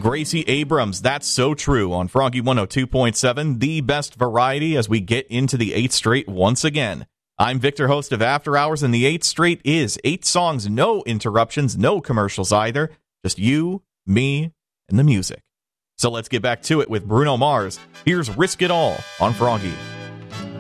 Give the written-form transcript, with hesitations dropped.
Gracie Abrams, That's So True on Froggy 102.7, the best variety as we get into the 8th straight once again. I'm Victor, host of After Hours, and the 8th straight is 8 songs, no interruptions, no commercials either, just you, me, and the music. So let's get back to it with Bruno Mars. Here's Risk It All on Froggy.